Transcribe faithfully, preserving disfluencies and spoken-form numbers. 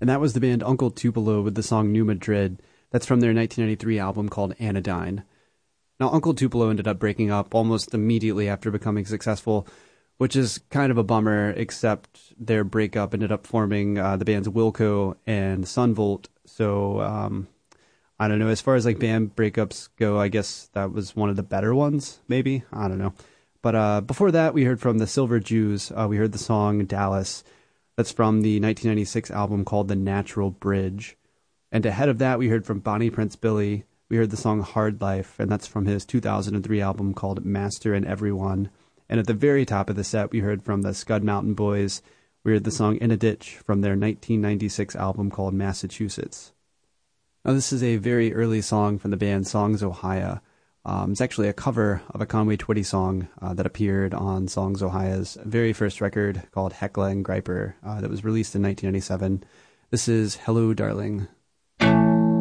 And that was the band Uncle Tupelo with the song New Madrid. That's from their nineteen ninety-three album called Anodyne. Now, Uncle Tupelo ended up breaking up almost immediately after becoming successful, which is kind of a bummer, except their breakup ended up forming uh, the bands Wilco and Sunvolt. So, um, I don't know. As far as like band breakups go, I guess that was one of the better ones, maybe. I don't know. But uh, before that, we heard from the Silver Jews. Uh, we heard the song Dallas. That's from the nineteen ninety-six album called The Natural Bridge. And ahead of that, we heard from Bonnie Prince Billy. We heard the song Hard Life, and that's from his two thousand three album called Master and Everyone. And at the very top of the set, we heard from the Scud Mountain Boys. We heard the song In a Ditch from their nineteen ninety-six album called Massachusetts. Now, this is a very early song from the band Songs Ohia. Um, it's actually a cover of a Conway Twitty song uh, that appeared on Songs Ohia's very first record called Heckla and Griper uh, that was released in nineteen ninety-seven. This is Hello, Darling.